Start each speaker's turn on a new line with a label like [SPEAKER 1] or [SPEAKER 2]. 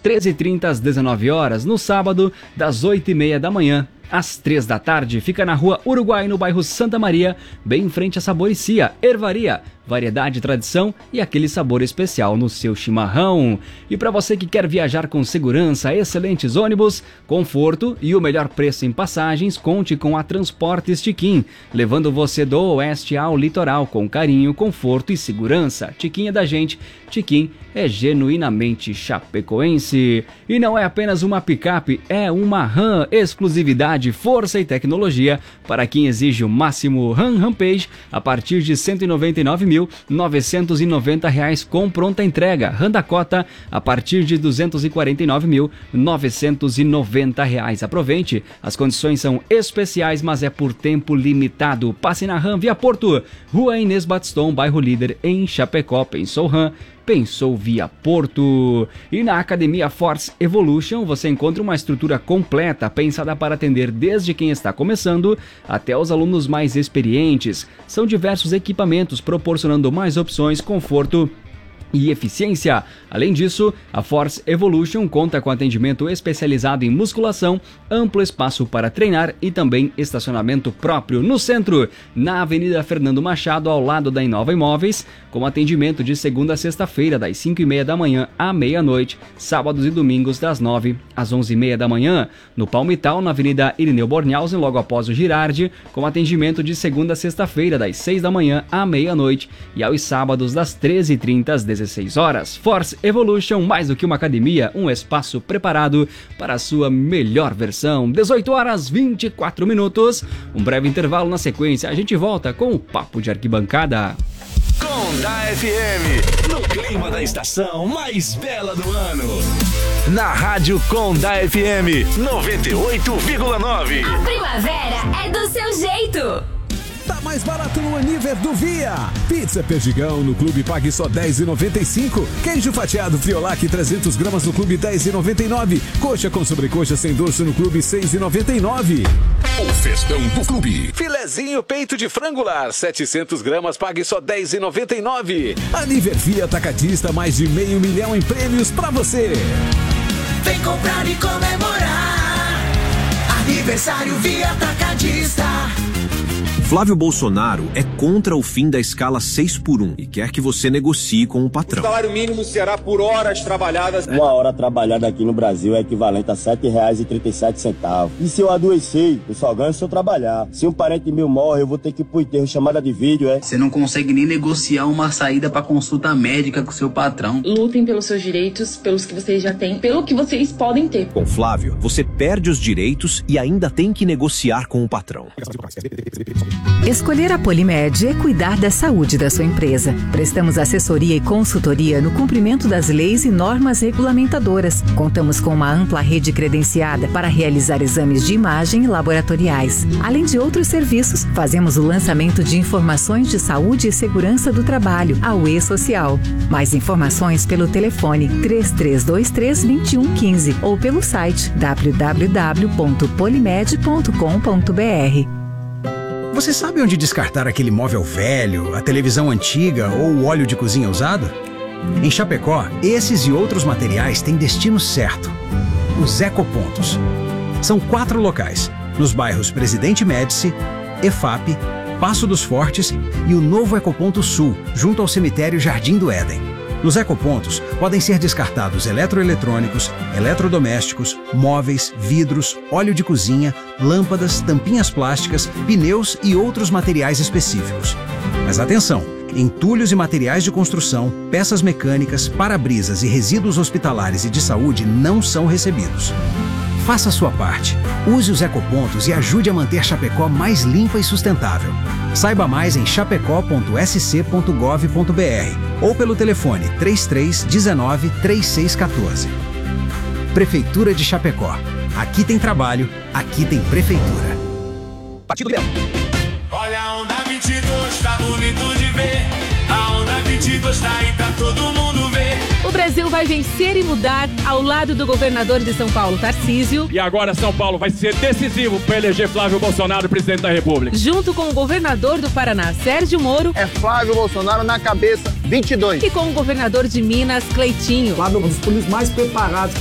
[SPEAKER 1] 13h30 às 19 horas. No sábado, das 8h30 da manhã às 3 da tarde. Fica na Rua Uruguai, no bairro Santa Maria, bem em frente à Saboricia. Ervaria, variedade e tradição e aquele sabor especial no seu chimarrão. E para você que quer viajar com segurança, excelentes ônibus, conforto e o melhor preço em passagens, conte com a Transportes Tiquim, levando você do oeste ao litoral com carinho, conforto e segurança. Tiquim é da gente, Tiquim é genuinamente chapecoense. E não é apenas uma picape, é uma RAM, exclusividade, força e tecnologia para quem exige o máximo. RAM Rampage a partir de R$ 199.990 com pronta entrega. RAM Dakota a partir de R$ 249.990. Aproveite, as condições são especiais, mas é por tempo limitado. Passe na RAM Via Porto, Rua Inês Batiston, bairro Líder, em Chapecó. Pensou RAM? Pensou Via Porto. E na Academia Force Evolution você encontra uma estrutura completa pensada para atender desde quem está começando até os alunos mais experientes. São diversos equipamentos proporcionando mais opções, conforto e eficiência. Além disso, a Force Evolution conta com atendimento especializado em musculação, amplo espaço para treinar e também estacionamento próprio no centro, na Avenida Fernando Machado, ao lado da Inova Imóveis, com atendimento de segunda a sexta-feira, das 5h30 da manhã à meia-noite, sábados e domingos das 9 às 11h30 da manhã, no Palmital, na Avenida Irineu Bornhausen, logo após o Girardi, com atendimento de segunda a sexta-feira, das 6 da manhã à meia-noite e aos sábados das 13h30 às 16 horas. Force Evolution, mais do que uma academia, um espaço preparado para a sua melhor versão. 18 horas 24 minutos. Um breve intervalo, na sequência a gente volta com o Papo de Arquibancada.
[SPEAKER 2] Conda FM, no clima da estação mais bela do ano. Na Rádio Conda FM 98,9.
[SPEAKER 3] A primavera é do seu jeito.
[SPEAKER 4] Tá mais barato no Aniver do Via. Pizza Perdigão no Clube pague só R$10,95. Queijo fatiado Friolac 300 gramas no Clube R$10,99. Coxa com sobrecoxa sem dorso no Clube R$6,99.
[SPEAKER 2] O festão do Clube.
[SPEAKER 4] Filezinho peito de frango lar 700 gramas pague só R$10,99. Aniver Via Atacadista, mais de R$500 mil em prêmios pra você.
[SPEAKER 5] Vem comprar e comemorar. Aniversário Via Atacadista.
[SPEAKER 6] Flávio Bolsonaro é contra o fim da escala 6x1 e quer que você negocie com o patrão.
[SPEAKER 7] O salário mínimo será por horas trabalhadas.
[SPEAKER 8] Uma hora trabalhada aqui no Brasil é equivalente a R$7,37. E se eu adoecer, eu só ganho se eu trabalhar. Se um parente meu morre, eu vou ter que ir pro enterro, chamada de vídeo, é?
[SPEAKER 9] Você não consegue nem negociar uma saída pra consulta médica com seu patrão.
[SPEAKER 10] Lutem pelos seus direitos, pelos que vocês já têm, pelo que vocês podem ter.
[SPEAKER 6] Com Flávio, você perde os direitos e ainda tem que negociar com o patrão.
[SPEAKER 11] Escolher a Polimed é cuidar da saúde da sua empresa. Prestamos assessoria e consultoria no cumprimento das leis e normas regulamentadoras. Contamos com uma ampla rede credenciada para realizar exames de imagem e laboratoriais. Além de outros serviços, fazemos o lançamento de informações de saúde e segurança do trabalho, a UE Social. Mais informações pelo telefone 3323-2115 ou pelo site www.polimed.com.br.
[SPEAKER 12] Você sabe onde descartar aquele móvel velho, a televisão antiga ou o óleo de cozinha usado? Em Chapecó, esses e outros materiais têm destino certo. Os Ecopontos. São 4 locais, nos bairros Presidente Médici, EFAP, Passo dos Fortes e o novo Ecoponto Sul, junto ao cemitério Jardim do Éden. Nos ecopontos podem ser descartados eletroeletrônicos, eletrodomésticos, móveis, vidros, óleo de cozinha, lâmpadas, tampinhas plásticas, pneus e outros materiais específicos. Mas atenção! Entulhos e materiais de construção, peças mecânicas, para-brisas e resíduos hospitalares e de saúde não são recebidos. Faça a sua parte. Use os ecopontos e ajude a manter Chapecó mais limpa e sustentável. Saiba mais em chapecó.sc.gov.br ou pelo telefone 3319-3614. Prefeitura de Chapecó. Aqui tem trabalho, aqui tem prefeitura.
[SPEAKER 2] Partido Leão. Olha a onda 22, tá bonito de ver. A onda 22 tá aí pra todo mundo ver.
[SPEAKER 13] O Brasil vai vencer e mudar ao lado do governador de São Paulo, Tarcísio.
[SPEAKER 14] E agora São Paulo vai ser decisivo para eleger Flávio Bolsonaro presidente da República.
[SPEAKER 13] Junto com o governador do Paraná, Sérgio Moro.
[SPEAKER 15] É Flávio Bolsonaro na cabeça, 22.
[SPEAKER 13] E com o governador de Minas, Cleitinho.
[SPEAKER 16] Flávio é um dos políticos mais preparados